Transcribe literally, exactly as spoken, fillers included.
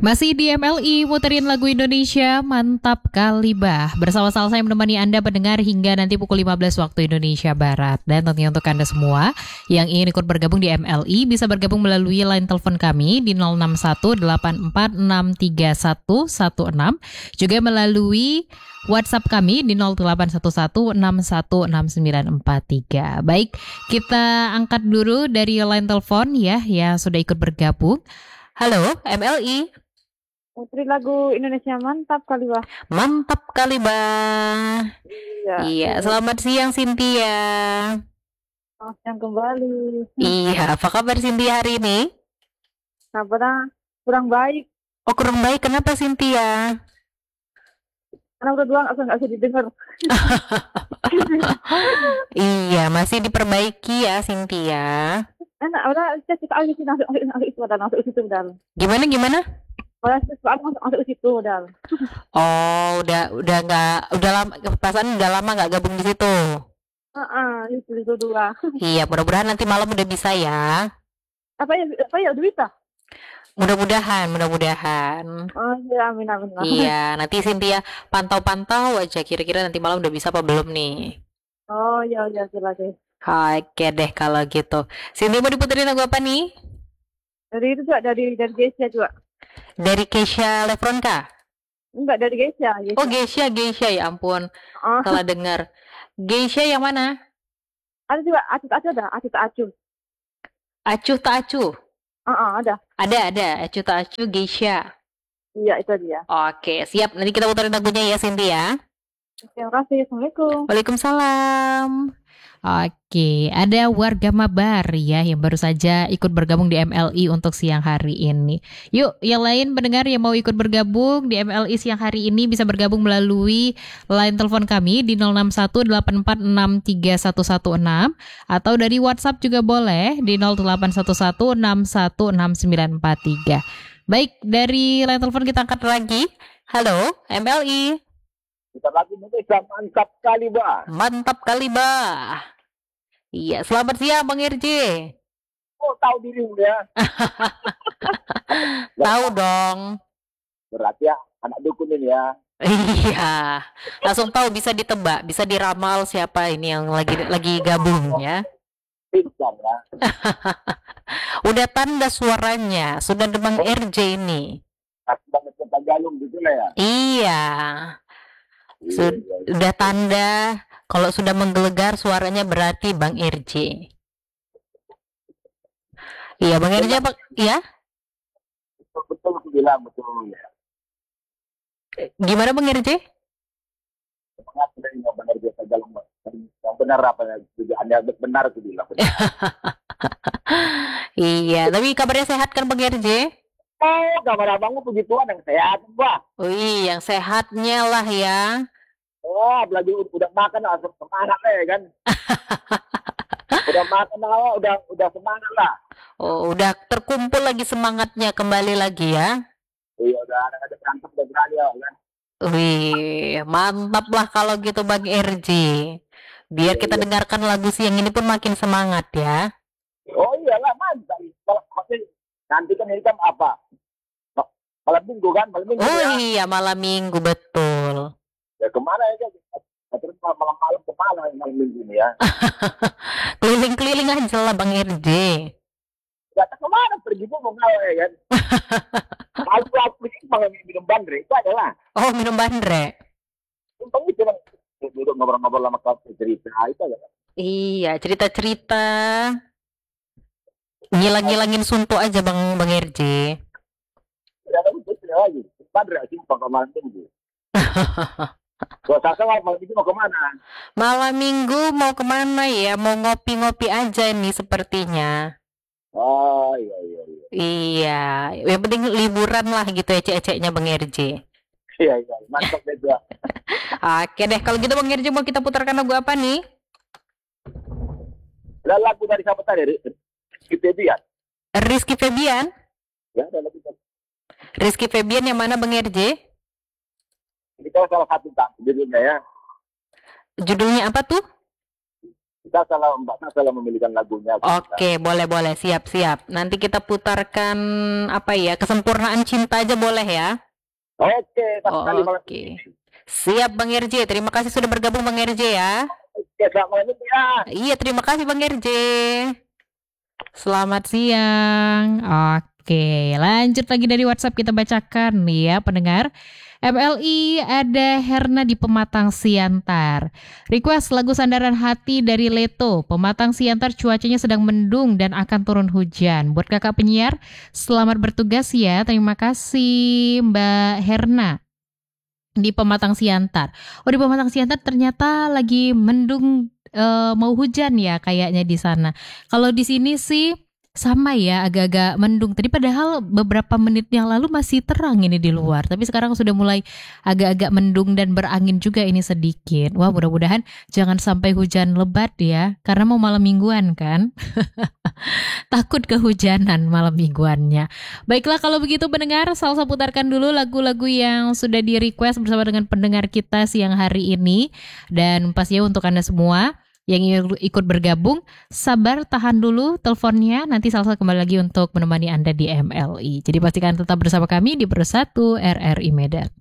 Masih di M L I, muterin lagu Indonesia, mantap kali bah. Bersama Salsa yang menemani Anda pendengar hingga nanti pukul lima belas waktu Indonesia Barat. Dan tentunya untuk Anda semua yang ingin ikut bergabung di M L I, bisa bergabung melalui line telepon kami di nol enam satu delapan empat enam tiga satu satu enam. Juga melalui WhatsApp kami di nol delapan satu satu enam satu enam sembilan empat tiga. Baik, kita angkat dulu dari line telepon ya, yang sudah ikut bergabung. Halo, M L I. Putri lagu Indonesia mantap kali bah. Mantap kali bah. Iya. Iya, selamat siang Cynthia. Selamat siang kembali. Iya, apa kabar Cynthia hari ini? Kabarnya kurang baik. Oh, kurang baik, kenapa Cynthia? Karena udah dua nggak bisa didengar. Iya, masih diperbaiki ya Cynthia. Enak, udah saya suka lagi sih masuk masuk masuk itu udah masuk situ udah. Gimana gimana? Udah suka masuk masuk situ udah. Oh, udah udah nggak udah lama, perasaan udah lama nggak gabung di situ. Heeh, itu itu dua. Iya, mudah-mudahan nanti malam udah bisa ya. Apa ya apa ya udah bisa? Mudah-mudahan, mudah-mudahan. Oh iya, amin amin. Iya, nanti Cynthia pantau-pantau aja kira-kira nanti malam udah bisa apa belum nih. Oh iya iya silakan. Oke deh kalau gitu. Cynthia mau diputerin lagu apa nih? Dari itu juga dari dari Geisha juga. Dari Keisha Lefronka? Enggak dari Geisha. Geisha. Oh Geisha, Geisha ya ampun. Oh. Salah dengar. Geisha yang mana? Ada juga acu acu ada acu tak acu. Acuh tak acuh? Ah uh-uh, ada. Ada ada. Acuh tak acuh Geisha. Iya itu dia. Oke siap. Nanti kita puterin lagunya ya Cynthia. Terima kasih. Assalamualaikum. Waalaikumsalam. Oke, ada warga Mabar ya yang baru saja ikut bergabung di M L I untuk siang hari ini. Yuk, yang lain pendengar yang mau ikut bergabung di M L I siang hari ini bisa bergabung melalui line telepon kami di nol enam satu delapan empat enam tiga satu satu enam atau dari WhatsApp juga boleh di nol delapan satu satu enam satu enam sembilan empat tiga. Baik, dari line telepon kita angkat lagi. Halo, M L I. Kita lagi Indonesia mantap kali bah. Mantap kali bah. Iya, selamat siang Bang Irji. Oh tahu dirimu ya. Tahu dong. Berarti ya anak dukun ini ya. Iya, langsung tahu bisa ditebak, bisa diramal siapa ini yang lagi lagi gabung ya. Pintar ya. Udah tanda suaranya, sudah ada Bang R J ini. Pas banget ke Tagalog gitu lah ya. Iya. Sudah tanda kalau sudah menggelegar suaranya berarti Bang R J. Iya, Bang R J apa? Ya? Betul betul bilang betul ya. Gimana Bang R J? Semangat dari yang benar dia Tagalog. Yang benar apa ya? Tujuannya benar itu bilang. Iya, tapi kabarnya sehat kan Bang R J? Oh, gambar abangmu puji Tuhan yang sehat gua. Oh iya, yang sehatnya lah ya. Oh, apalagi udah makan langsung semangat ya kan. Udah makan awal udah udah semangat lah. Oh, udah terkumpul lagi semangatnya kembali lagi ya. Iya, udah ada berantem udah berani ya kan. Wih, mantap lah kalau gitu Bang R J. Biar kita dengarkan lagu siang ini pun makin semangat ya. Oh iyalah mantap. Nanti kan ini kan apa? Malam minggu kan, malam minggu Oh ya. iya, malam minggu betul. Ya kemana ya? Terus malam-malam kemana malam minggu ini ya? Keliling-keliling aja lah Bang R J. Gak tahu kemana pergi pun mau ngawe ya kan? Kalau aku ini malam minum bandre itu adalah. Oh minum bandre. Untung itu kan duduk ngobrol-ngobrol sama kau cerita itu aja. Iya, cerita-cerita. Ngilang-ngilangin suntuk aja Bang Bang R J. Ya ada itu lagi. Bandre simpang ke malam minggu. Kalau saya malam minggu mau kemana? Malam minggu mau kemana ya? Mau ngopi-ngopi aja nih sepertinya. Oh iya iya iya. Iya, yang penting liburan lah gitu ya cek-ceknya Bang R J. Iya iya, mantap deh. Oke deh, kalau gitu Bang R J mau kita putarkan lagu apa nih? Lagu dari siapa tadi? Rizky Febian. Rizky Febian? Ya, ada lagu. Rizky Febian yang mana Bang R J? Kita salah satu tak judulnya ya. Judulnya apa tuh? kita salah Mbak Nana salah memilihkan lagunya. Oke, boleh boleh, siap siap. Nanti kita putarkan apa ya, Kesempurnaan Cinta aja boleh ya? Oke, pas Oh, sekali malam oke. ini. Siap Bang R J, terima kasih sudah bergabung Bang R J ya. Oke, selamat malam ya. Iya, terima kasih Bang R J. Selamat siang. Oke, lanjut lagi dari WhatsApp kita bacakan ya pendengar. M L I ada Herna di Pematang Siantar. Request lagu Sandaran Hati dari Leto. Pematang Siantar cuacanya sedang mendung dan akan turun hujan. Buat kakak penyiar, selamat bertugas ya. Terima kasih Mbak Herna di Pematang Siantar. Oh, di Pematang Siantar ternyata lagi mendung, eh, mau hujan ya kayaknya di sana. Kalau di sini sih sama ya, agak-agak mendung. Tadi padahal beberapa menit yang lalu masih terang ini di luar, tapi sekarang sudah mulai agak-agak mendung dan berangin juga ini sedikit. Wah, mudah-mudahan jangan sampai hujan lebat ya, karena mau malam mingguan kan. Takut kehujanan malam mingguannya. Baiklah kalau begitu pendengar, Salsa putarkan dulu lagu-lagu yang sudah di request bersama dengan pendengar kita siang hari ini. Dan pastinya untuk Anda semua yang ingin ikut bergabung, sabar tahan dulu teleponnya, nanti Salsa kembali lagi untuk menemani Anda di M L I. Jadi pastikan tetap bersama kami di Bersatu R R I Medan.